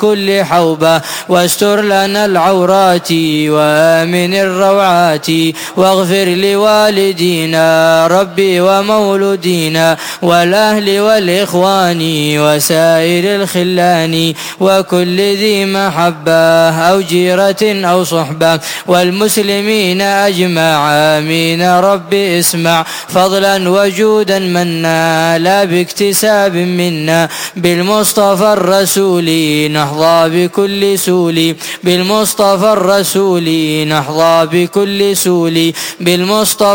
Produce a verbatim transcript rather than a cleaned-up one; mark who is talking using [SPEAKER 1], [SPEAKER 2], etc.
[SPEAKER 1] كل حوبة، واستر لنا العورات وآمن الروعات، واغفر لوالدينا ربي ومولودينا والأهل والإخوان وسائر الخلان وكل ذي محبة أو جيرة أو صحبة والمسلمين أجمع. آمين ربي اسمع فضلا وجودا منا لا باكتساب منا، بالمصطفى الرسول نحظى بكل سول، بالمصطفى الرسول نحظى بكل سول، بالمصطفى